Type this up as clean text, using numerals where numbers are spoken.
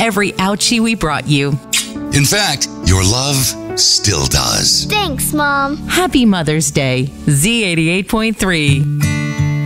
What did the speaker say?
every ouchie we brought you. In fact, your love still does. Thanks, Mom. Happy Mother's Day, Z88.3.